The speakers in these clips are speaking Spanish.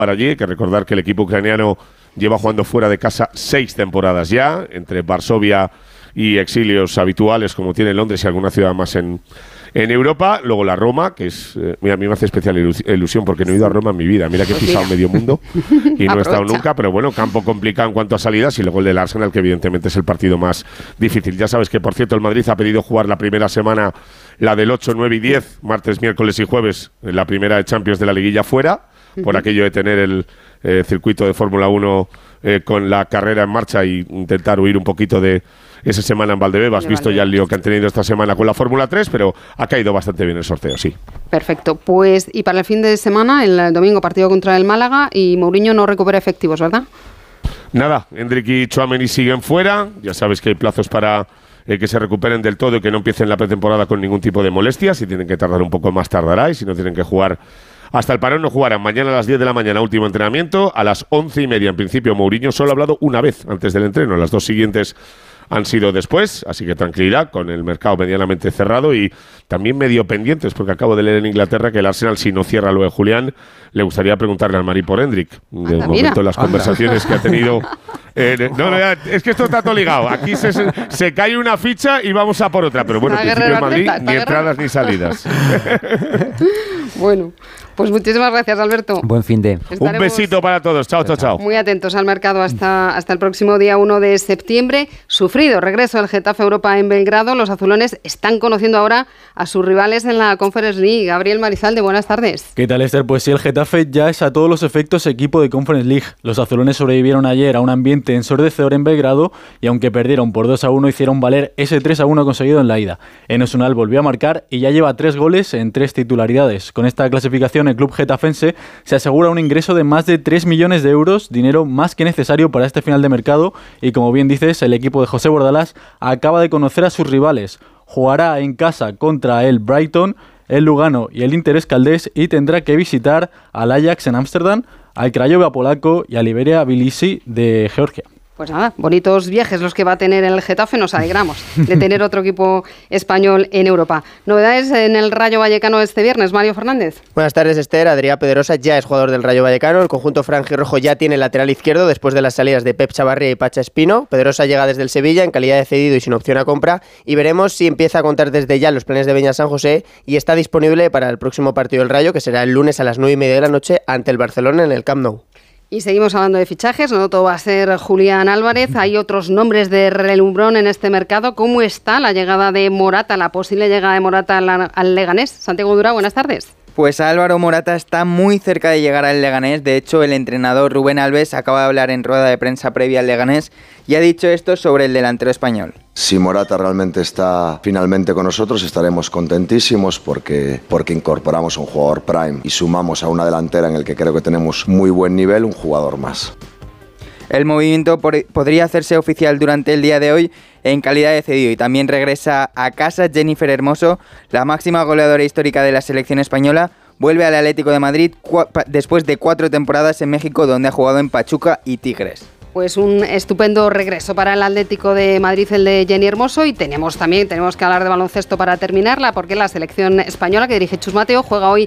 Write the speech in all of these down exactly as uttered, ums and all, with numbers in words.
para allí. Hay que recordar que el equipo ucraniano lleva jugando fuera de casa seis temporadas ya, entre Varsovia y exilios habituales como tiene Londres y alguna ciudad más en, en Europa. Luego la Roma, que es, eh, mira, a mí me hace especial ilusión porque no he ido a Roma en mi vida. Mira que he pisado medio mundo y no he estado nunca, pero bueno, campo complicado en cuanto a salidas, y luego el del Arsenal, que evidentemente es el partido más difícil. Ya sabes que, por cierto, el Madrid ha pedido jugar la primera semana, la del ocho, nueve y diez, martes, miércoles y jueves, la primera de Champions de la liguilla fuera, por aquello de tener el eh, circuito de Fórmula uno eh, con la carrera en marcha y intentar huir un poquito de esa semana en Valdebeba. Has visto ya el lío que han tenido esta semana con la Fórmula tres, pero ha caído bastante bien el sorteo, sí. Perfecto. Pues, y para el fin de semana, el domingo, partido contra el Málaga, y Mourinho no recupera efectivos, ¿verdad? Nada, Endrick y Tchouaméni siguen fuera. Ya sabes que hay plazos para eh, que se recuperen del todo y que no empiecen la pretemporada con ningún tipo de molestias. Si tienen que tardar un poco más, tardará, y si no tienen que jugar hasta el parón, no jugarán. Mañana a las diez de la mañana, último entrenamiento. A las once y media, en principio, Mourinho solo ha hablado una vez antes del entreno. Las dos siguientes han sido después, así que tranquilidad, con el mercado medianamente cerrado y también medio pendientes, porque acabo de leer en Inglaterra que el Arsenal, si no cierra lo de Julián, le gustaría preguntarle al Mari por Endrick. De Anda, momento, mira. las conversaciones que ha tenido. Eh, no, no, es que esto está todo ligado. Aquí se, se cae una ficha y vamos a por otra, pero bueno, en principio en Madrid ni entradas ni salidas. Bueno, pues muchísimas gracias, Alberto. Buen fin de. Estaremos Un besito para todos. Chao, chao, chao. muy atentos al mercado hasta, hasta el próximo día uno de septiembre. Sufrido regreso al Getafe Europa en Belgrado. Los azulones están conociendo ahora a sus rivales en la Conference League. Gabriel Marizalde, buenas tardes. ¿Qué tal, Esther? Pues sí, el Getafe ya es a todos los efectos equipo de Conference League. Los azulones sobrevivieron ayer a un ambiente ensordecedor en Belgrado y aunque perdieron por dos a uno, hicieron valer ese tres a uno conseguido en la ida. Enes Ünal volvió a marcar y ya lleva tres goles en tres titularidades. Con esta clasificación, el club getafense se asegura un ingreso de más de tres millones de euros, dinero más que necesario para este final de mercado, y como bien dices, el equipo de José Bordalás acaba de conocer a sus rivales. Jugará en casa contra el Brighton, el Lugano y el Inter Escaldés, y tendrá que visitar al Ajax en Ámsterdam, al Craiova polaco y al Iberia Tbilisi de Georgia. Pues nada, bonitos viajes los que va a tener el Getafe. Nos alegramos de tener otro equipo español en Europa. Novedades en el Rayo Vallecano este viernes, Mario Fernández. Buenas tardes, Esther. Adrián Pedrosa ya es jugador del Rayo Vallecano. El conjunto franjirrojo ya tiene lateral izquierdo después de las salidas de Pep Chavarría y Pacha Espino. Pedrosa llega desde el Sevilla en calidad de cedido y sin opción a compra, y veremos si empieza a contar desde ya los planes de Beñat San José y está disponible para el próximo partido del Rayo, que será el lunes a las nueve y media de la noche ante el Barcelona en el Camp Nou. Y seguimos hablando de fichajes, no todo va a ser Julián Álvarez, hay otros nombres de relumbrón en este mercado. ¿Cómo está la llegada de Morata, la posible llegada de Morata al Leganés? Santiago Dura, buenas tardes. Pues Álvaro Morata está muy cerca de llegar al Leganés. De hecho, el entrenador Rubén Alves acaba de hablar en rueda de prensa previa al Leganés y ha dicho esto sobre el delantero español. Si Morata realmente está finalmente con nosotros, estaremos contentísimos porque, porque incorporamos un jugador prime y sumamos a una delantera en el que creo que tenemos muy buen nivel, un jugador más. El movimiento por, podría hacerse oficial durante el día de hoy en calidad de cedido, y también regresa a casa Jennifer Hermoso, la máxima goleadora histórica de la selección española. Vuelve al Atlético de Madrid cua- después de cuatro temporadas en México, donde ha jugado en Pachuca y Tigres. Pues un estupendo regreso para el Atlético de Madrid, el de Jenny Hermoso. Y tenemos también tenemos que hablar de baloncesto para terminarla, porque la selección española que dirige Chus Mateo juega hoy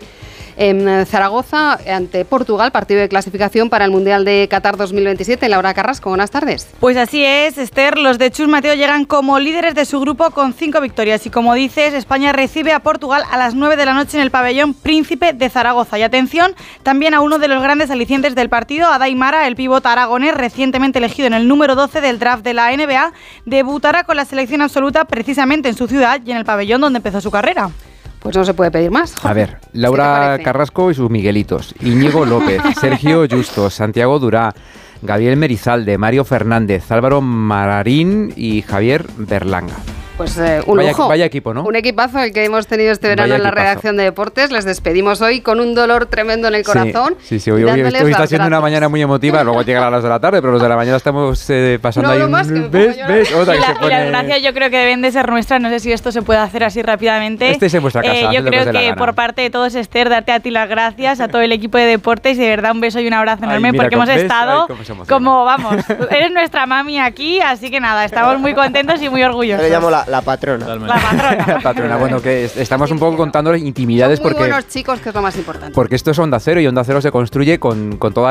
en Zaragoza ante Portugal, partido de clasificación para el Mundial de Qatar dos mil veintisiete. Laura Carrasco, buenas tardes. Pues así es, Esther, los de Chus Mateo llegan como líderes de su grupo con cinco victorias y, como dices, España recibe a Portugal a las nueve de la noche en el pabellón Príncipe de Zaragoza. Y atención también a uno de los grandes alicientes del partido, a Daimara, el pívot aragonés recientemente elegido en el número doce del draft de la N B A, debutará con la selección absoluta precisamente en su ciudad y en el pabellón donde empezó su carrera. Pues no se puede pedir más. Jorge, a ver, Laura Carrasco y sus Miguelitos, Íñigo López, Sergio Justo, Santiago Durá, Gabriel Merizalde, Mario Fernández, Álvaro Marín y Javier Berlanga. Pues eh, un vaya, lujo. Vaya equipo, ¿no? Un equipazo el que hemos tenido este verano Vaya en la equipazo. redacción de deportes. Les despedimos hoy con un dolor tremendo en el corazón. Sí, sí, sí. Hoy, hoy, hoy está las siendo una gracias. mañana muy emotiva. Luego llegará a las de la tarde, pero los de la mañana estamos eh, pasando No, ahí no un... más, que me ¿Ves? pongo a llorar. ¿Ves? Otra Y, que la, se y pone... las gracias yo creo que deben de ser nuestras. No sé si esto se puede hacer así rápidamente. Este es en vuestra casa, Eh, haced yo lo que creo os dé la que gana. por parte de todos, Esther, darte a ti las gracias, a todo el equipo de deportes, y de verdad un beso y un abrazo Ay, enorme, mira, porque hemos ¿ves? estado Ay, cómo se emociona. como, vamos, eres nuestra mami aquí, así que nada, estamos muy contentos y muy Yo orgullosos. le llamo la, la patrona. La patrona. Patrona, bueno, que es- estamos un poco contándoles intimidades Son muy porque, buenos chicos, que es lo más importante. porque esto es Onda Cero y Onda Cero se construye con, con toda